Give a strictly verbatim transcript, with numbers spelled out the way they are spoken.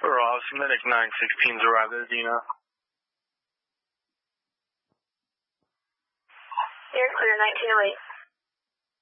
Ross, Medic nine sixteen's arrived at Dina. Air clear nineteen oh eight.